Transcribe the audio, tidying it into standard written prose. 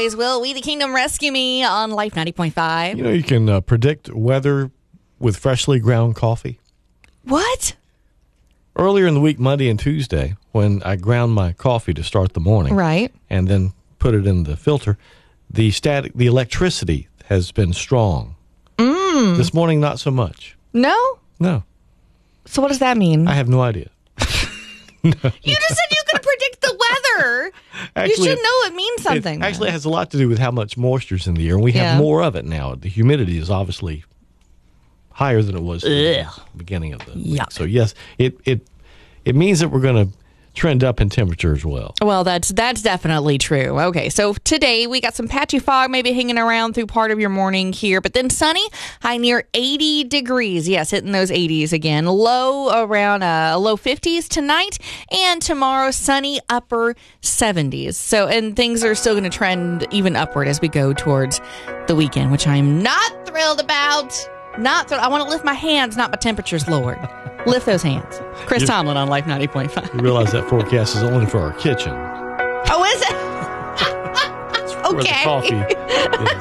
always will. We the Kingdom Rescue Me on Life 90.5. You know, you can predict weather with freshly ground coffee. What? Earlier in the week, Monday and Tuesday, when I ground my coffee to start the morning, Right. and then put it in the filter, the electricity has been strong. This morning, not so much. No? No, So what does that mean? I have no idea. You just said you could predict the weather. Actually, you should know it means something. It has a lot to do with how much moisture's in the air, and we have more of it now. The humidity is obviously higher than it was at the beginning of the week. So yes, it means that we're going to trend up in temperature as well. Well, that's definitely true. Okay, so today we got some patchy fog maybe hanging around through part of your morning here, but then sunny, high near 80 degrees. Yes, hitting those 80s again. Low around low 50s tonight, and tomorrow sunny upper 70s. So, and things are still going to trend even upward as we go towards the weekend, which I'm not thrilled about. I want to lift my hands, not my temperatures lowered. Lift those hands. Chris Tomlin on Life 90.5. You realize that forecast is only for our kitchen. Oh, is it? Where the Okay. coffee is.